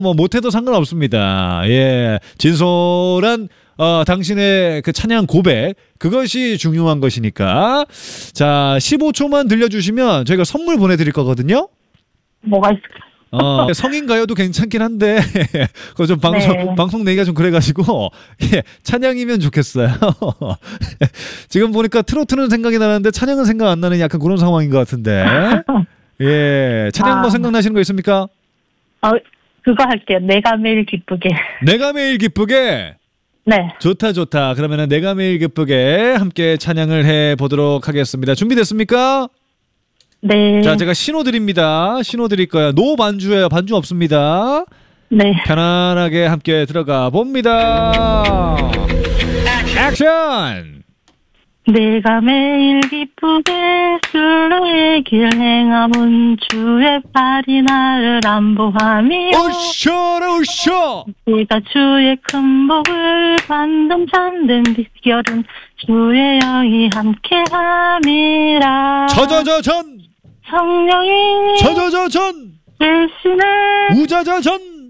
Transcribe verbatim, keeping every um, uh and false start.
뭐 못해도 상관없습니다. 예, 진솔한 어, 당신의 그 찬양 고백 그것이 중요한 것이니까. 자, 십오 초만 들려주시면 저희가 선물 보내드릴 거거든요. 뭐가 있을까요? 어, 성인 가요도 괜찮긴 한데 그거 좀 방송 네. 방송 내기가 좀 그래가지고 예, 찬양이면 좋겠어요. 지금 보니까 트로트는 생각이 나는데 찬양은 생각 안 나는 약간 그런 상황인 것 같은데. 예, 찬양 뭐 아. 생각나시는 거 있습니까? 어, 그거 할게요. 내가 매일 기쁘게. 내가 매일 기쁘게. 네. 좋다 좋다. 그러면은 내가 매일 기쁘게 함께 찬양을 해 보도록 하겠습니다. 준비됐습니까? 네. 자, 제가 신호 드립니다. 신호 드릴 거예요. 노 반주예요. 반주 없습니다. 네. 편안하게 함께 들어가 봅니다. 액션! 내가 매일 기쁘게 순례의 길 행함은 주의 팔이 나를 안보하며 오쇼라 오쇼! 내가 주의 큰 복을 받는 참된 비결은 주의 영이 함께함이라. 저저저전! 성령이 저저저전! 대신에 우자자전!